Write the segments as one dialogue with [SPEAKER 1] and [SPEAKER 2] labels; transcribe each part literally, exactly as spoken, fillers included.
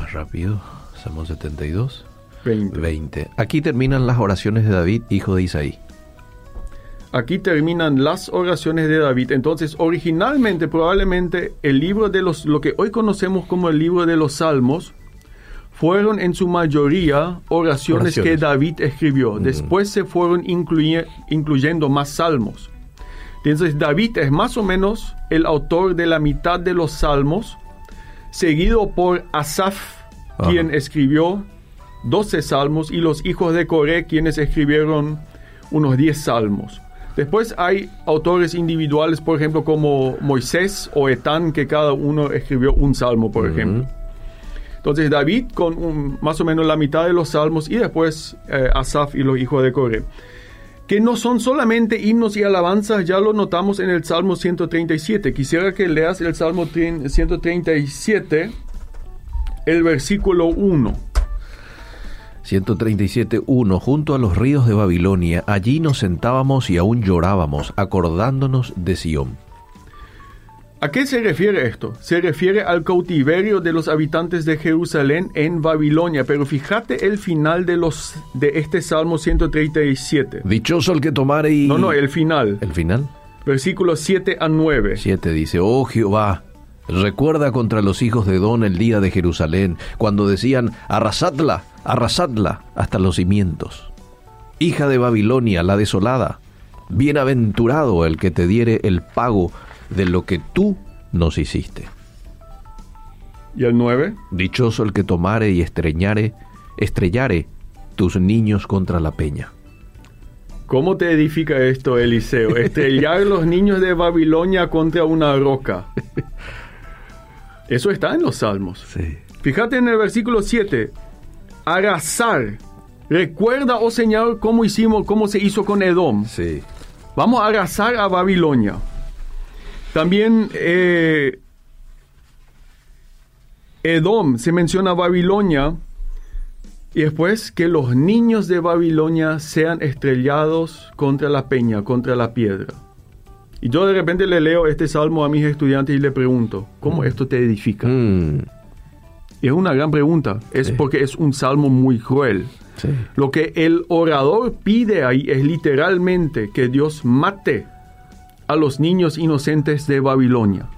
[SPEAKER 1] más rápido. Salmo setenta y dos.
[SPEAKER 2] veinte.
[SPEAKER 1] veinte. Aquí terminan las oraciones de David, hijo de Isaí.
[SPEAKER 2] Aquí terminan las oraciones de David. Entonces, originalmente, probablemente, el libro de los, lo que hoy conocemos como el libro de los Salmos, fueron en su mayoría oraciones, oraciones. que David escribió. Mm. Después se fueron incluye, incluyendo más salmos. Entonces, David es más o menos el autor de la mitad de los salmos, seguido por Asaf, Ajá. quien escribió doce salmos, y los hijos de Coré, quienes escribieron unos diez salmos. Después hay autores individuales, por ejemplo, como Moisés o Etán, que cada uno escribió un salmo, por uh-huh. ejemplo. Entonces David con un, más o menos la mitad de los salmos, y después eh, Asaf y los hijos de Coré. Que no son solamente himnos y alabanzas, ya lo notamos en el Salmo ciento treinta y siete. Quisiera que leas el Salmo ciento treinta y siete, el versículo uno.
[SPEAKER 1] ciento treinta y siete, uno. Junto a los ríos de Babilonia, allí nos sentábamos y aún llorábamos, acordándonos de Sión.
[SPEAKER 2] ¿A qué se refiere esto? Se refiere al cautiverio de los habitantes de Jerusalén en Babilonia. Pero fíjate el final de los de este Salmo ciento treinta y siete.
[SPEAKER 1] Dichoso el que tomare y...
[SPEAKER 2] No, no, el final.
[SPEAKER 1] ¿El final?
[SPEAKER 2] Versículos siete a nueve.
[SPEAKER 1] siete dice, oh Jehová, recuerda contra los hijos de Edom el día de Jerusalén, cuando decían, arrasadla, arrasadla hasta los cimientos. Hija de Babilonia, la desolada, bienaventurado el que te diere el pago de lo que tú nos hiciste.
[SPEAKER 2] ¿Y el nueve?
[SPEAKER 1] Dichoso el que tomare y estreñare, estrellare tus niños contra la peña.
[SPEAKER 2] ¿Cómo te edifica esto, Eliseo? Estrellar los niños de Babilonia contra una roca. Eso está en los Salmos.
[SPEAKER 1] Sí.
[SPEAKER 2] Fíjate en el versículo siete. Arrasar. Recuerda, oh Señor, cómo hicimos, cómo se hizo con Edom.
[SPEAKER 1] Sí.
[SPEAKER 2] Vamos a arrasar a Babilonia. También eh, Edom, se menciona Babilonia, y después que los niños de Babilonia sean estrellados contra la peña, contra la piedra. Y yo de repente le leo este salmo a mis estudiantes y le pregunto, ¿cómo mm. esto te edifica?
[SPEAKER 1] Mm.
[SPEAKER 2] Y es una gran pregunta, es sí. porque es un salmo muy cruel.
[SPEAKER 1] Sí.
[SPEAKER 2] Lo que el orador pide ahí es literalmente que Dios mate a los niños inocentes de Babilonia.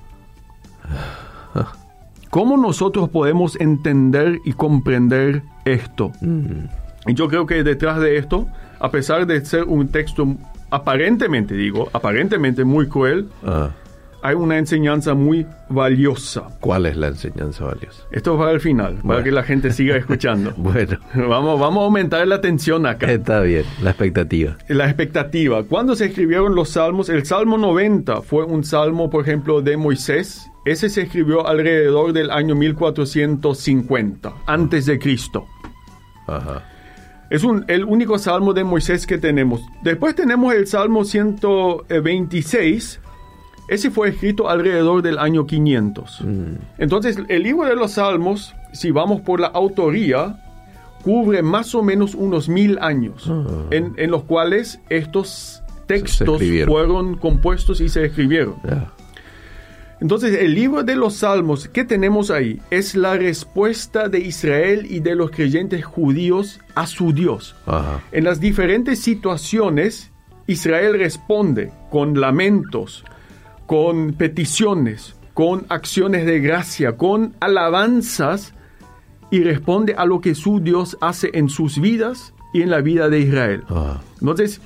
[SPEAKER 2] ¿Cómo nosotros podemos entender y comprender esto?
[SPEAKER 1] Mm.
[SPEAKER 2] Y yo creo que detrás de esto, a pesar de ser un texto aparentemente, digo, aparentemente muy cruel,
[SPEAKER 1] ah.
[SPEAKER 2] hay una enseñanza muy valiosa.
[SPEAKER 1] ¿Cuál es la enseñanza valiosa?
[SPEAKER 2] Esto es para el final, bueno. para que la gente siga escuchando.
[SPEAKER 1] Bueno.
[SPEAKER 2] Vamos, vamos a aumentar la tensión acá.
[SPEAKER 1] Está bien, la expectativa.
[SPEAKER 2] La expectativa. Cuando se escribieron los salmos, el Salmo noventa fue un salmo, por ejemplo, de Moisés. Ese se escribió alrededor del año mil cuatrocientos cincuenta, antes de Cristo.
[SPEAKER 1] Ajá.
[SPEAKER 2] Es un, el único salmo de Moisés que tenemos. Después tenemos el Salmo ciento veintiséis. Ese fue escrito alrededor del año quinientos.
[SPEAKER 1] Mm.
[SPEAKER 2] Entonces, el libro de los Salmos, si vamos por la autoría, cubre más o menos unos mil años,
[SPEAKER 1] ah.
[SPEAKER 2] en, en los cuales estos textos fueron compuestos y se escribieron.
[SPEAKER 1] Yeah.
[SPEAKER 2] Entonces, el libro de los Salmos, ¿qué tenemos ahí? Es la respuesta de Israel y de los creyentes judíos a su Dios.
[SPEAKER 1] Ajá.
[SPEAKER 2] En las diferentes situaciones, Israel responde con lamentos, con peticiones, con acciones de gracia, con alabanzas, y responde a lo que su Dios hace en sus vidas y en la vida de Israel.
[SPEAKER 1] Ah.
[SPEAKER 2] Entonces,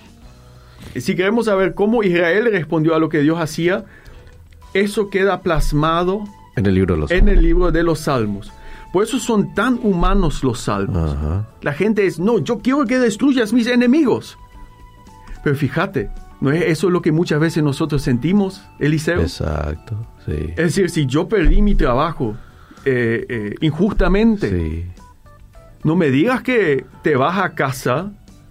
[SPEAKER 2] si queremos saber cómo Israel respondió a lo que Dios hacía, eso queda plasmado
[SPEAKER 1] en el libro de los,
[SPEAKER 2] en el libro de los Salmos. Por eso son tan humanos los Salmos.
[SPEAKER 1] Ajá.
[SPEAKER 2] La gente es, no, yo quiero que destruyas mis enemigos. Pero fíjate, ¿no es eso lo que muchas veces nosotros sentimos, Eliseo?
[SPEAKER 1] Exacto, sí.
[SPEAKER 2] Es decir, si yo perdí mi trabajo eh, eh, injustamente,
[SPEAKER 1] Sí.
[SPEAKER 2] no me digas que te vas a casa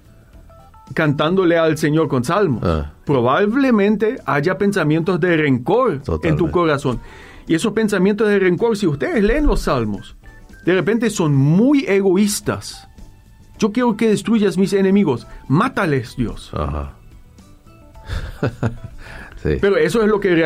[SPEAKER 2] cantándole al Señor con salmos.
[SPEAKER 1] Ah.
[SPEAKER 2] Probablemente haya pensamientos de rencor
[SPEAKER 1] Totalmente.
[SPEAKER 2] en tu corazón. Y esos pensamientos de rencor, si ustedes leen los salmos, de repente son muy egoístas. Yo quiero que destruyas mis enemigos. Mátales, Dios.
[SPEAKER 1] Ajá. Sí.
[SPEAKER 2] Pero eso es lo que